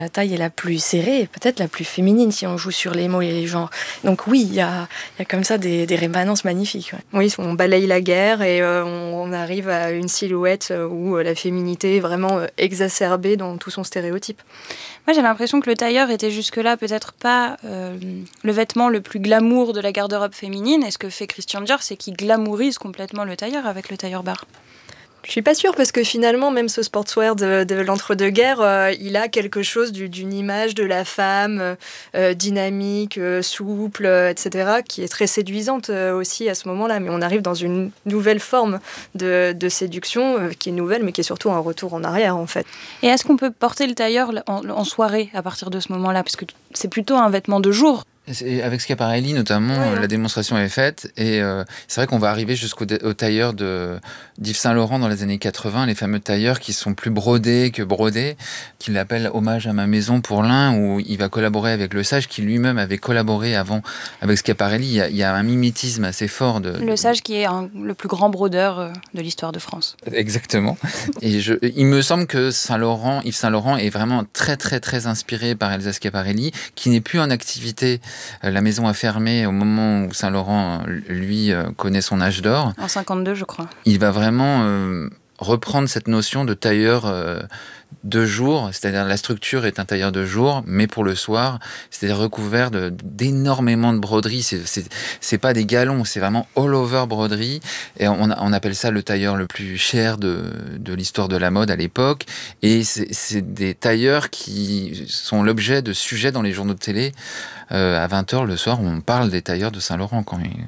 La taille est la plus serrée et peut-être la plus féminine si on joue sur les mots et les genres. Donc oui, il y a comme ça des rémanences magnifiques. Ouais. Oui, on balaye la guerre et on arrive à une silhouette où la féminité est vraiment exacerbée dans tout son stéréotype. Moi, j'ai l'impression que le tailleur était jusque-là peut-être pas le vêtement le plus glamour de la garde-robe féminine. Et ce que fait Christian Dior, c'est qu'il glamourise complètement le tailleur avec le tailleur-bar. Je suis pas sûre parce que finalement, même ce sportswear de l'entre-deux-guerres, il a quelque chose d'une image de la femme dynamique, souple, etc., qui est très séduisante aussi à ce moment-là. Mais on arrive dans une nouvelle forme de séduction qui est nouvelle, mais qui est surtout un retour en arrière, en fait. Et est-ce qu'on peut porter le tailleur en soirée à partir de ce moment-là ? Parce que c'est plutôt un vêtement de jour. Avec Schiaparelli notamment, la démonstration est faite et c'est vrai qu'on va arriver jusqu'au tailleur d'Yves Saint-Laurent dans les années 80, les fameux tailleurs qui sont plus brodés que brodés, qu'il appelle Hommage à ma maison pour l'un, où il va collaborer avec Le Sage qui lui-même avait collaboré avant avec Schiaparelli. Il y a un mimétisme assez fort. Le Sage qui est le plus grand brodeur de l'histoire de France. Exactement. Et il me semble que Yves Saint-Laurent est vraiment très très très inspiré par Elsa Schiaparelli, qui n'est plus en activité. La maison a fermé au moment où Saint-Laurent, lui, connaît son âge d'or. En 52, je crois. Il va vraiment reprendre cette notion de tailleur de jour, c'est-à-dire la structure est un tailleur de jour, mais pour le soir, c'est-à-dire recouvert d'énormément de broderies. C'est pas des galons, c'est vraiment all over broderie. Et on appelle ça le tailleur le plus cher de l'histoire de la mode à l'époque. Et c'est des tailleurs qui sont l'objet de sujets dans les journaux de télé. À 20h le soir, on parle des tailleurs de Saint-Laurent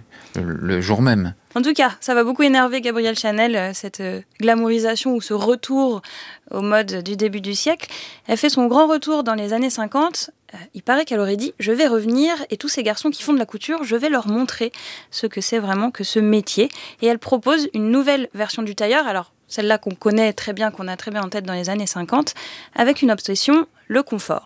le jour même. En tout cas, ça va beaucoup énerver Gabrielle Chanel, cette glamourisation ou ce retour aux modes du début du siècle. Elle fait son grand retour dans les années 50. Il paraît qu'elle aurait dit « Je vais revenir et tous ces garçons qui font de la couture, je vais leur montrer ce que c'est vraiment que ce métier. » Et elle propose une nouvelle version du tailleur, alors celle-là qu'on connaît très bien, qu'on a très bien en tête dans les années 50, avec une obsession, le confort.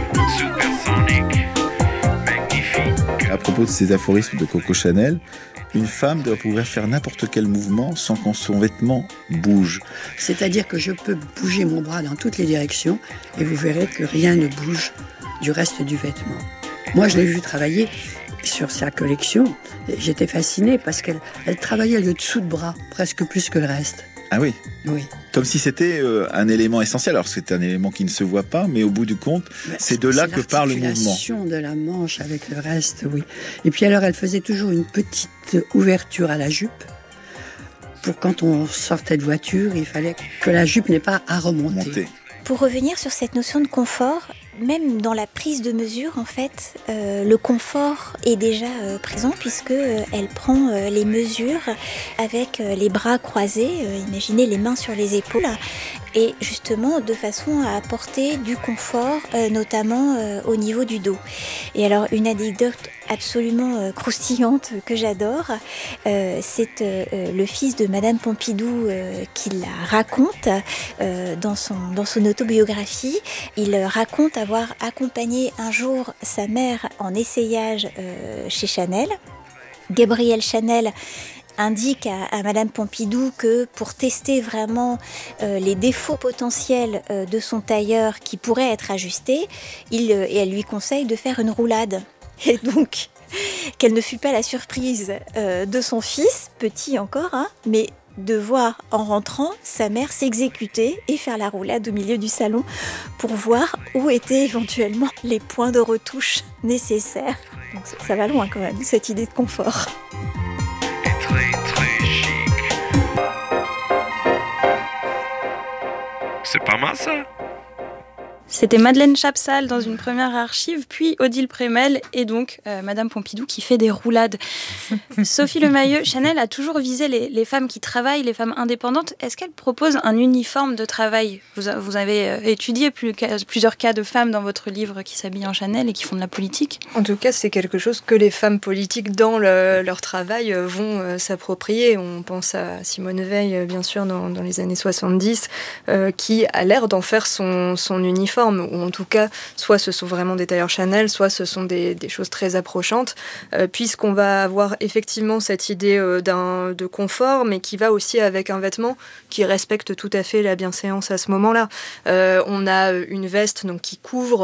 À propos de ces aphorismes de Coco Chanel, une femme doit pouvoir faire n'importe quel mouvement sans que son vêtement bouge. C'est-à-dire que je peux bouger mon bras dans toutes les directions et vous verrez que rien ne bouge du reste du vêtement. Moi, je l'ai vue travailler sur sa collection. J'étais fascinée parce qu'elle travaillait le dessous de bras, presque plus que le reste. Ah oui ? Oui. Comme si c'était un élément essentiel. Alors c'est un élément qui ne se voit pas, mais au bout du compte, c'est de là que part le mouvement. L'articulation de la manche avec le reste, oui. Et puis alors, elle faisait toujours une petite ouverture à la jupe. Pour quand on sortait de voiture, il fallait que la jupe n'ait pas à remonter. Pour revenir sur cette notion de confort, même dans la prise de mesure, en fait, le confort est déjà présent puisque elle prend les mesures avec les bras croisés, imaginez les mains sur les épaules, et justement de façon à apporter du confort, notamment au niveau du dos. Et alors une anecdote absolument croustillante que j'adore, c'est le fils de Madame Pompidou qui la raconte dans son autobiographie. Il raconte avoir accompagné un jour sa mère en essayage chez Chanel. Gabrielle Chanel indique à Madame Pompidou que pour tester vraiment les défauts potentiels de son tailleur qui pourraient être ajustés, elle lui conseille de faire une roulade. Et donc, quelle ne fut pas la surprise de son fils, petit encore, mais de voir en rentrant sa mère s'exécuter et faire la roulade au milieu du salon pour voir où étaient éventuellement les points de retouche nécessaires. Donc ça va loin quand même, cette idée de confort. Très chic. C'est pas mal ça. C'était Madeleine Chapsal dans une première archive, puis Odile Prémel et donc Madame Pompidou qui fait des roulades. Sophie Lemayeux, Chanel a toujours visé les femmes qui travaillent, les femmes indépendantes. Est-ce qu'elle propose un uniforme de travail ? Vous avez étudié plusieurs cas de femmes dans votre livre qui s'habillent en Chanel et qui font de la politique. En tout cas, c'est quelque chose que les femmes politiques dans leur travail vont s'approprier. On pense à Simone Veil, bien sûr, dans les années 70, qui a l'air d'en faire son uniforme. forme, ou en tout cas, soit ce sont vraiment des tailleurs Chanel, soit ce sont des choses très approchantes, puisqu'on va avoir effectivement cette idée de confort, mais qui va aussi avec un vêtement qui respecte tout à fait la bienséance à ce moment-là. On a une veste donc, qui couvre